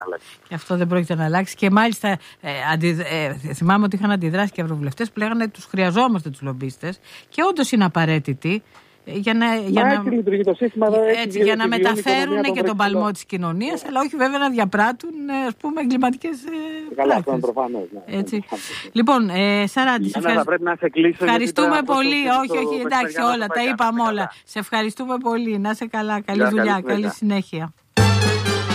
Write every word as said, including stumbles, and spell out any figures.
αλλάξει. Και αυτό δεν πρόκειται να αλλάξει. Και μάλιστα ε, αντι, ε, θυμάμαι ότι είχαν αντιδράσει και ευρωβουλευτές που λέγανε τους χρειαζόμαστε τους λομπίστες. Και όντως είναι απαραίτητοι. Για να, για Μα να, έτσι λειτουργεί το σύστημα. έτσι, έτσι, για να μεταφέρουν και τον παλμό της κοινωνίας, αλλά όχι βέβαια να διαπράττουν, ας πούμε, εγκληματικές πράξεις. Καλά, αυτό είναι προφανές. Ναι, έτσι. Λοιπόν, ε, Σαράντη, σε ευχαριστ... ευχαριστούμε πολύ. Όχι, όχι, εντάξει, όλα, τα είπαμε όλα. Σε ευχαριστούμε πολύ. Να είσαι καλά. Καλή δουλειά, καλή συνέχεια.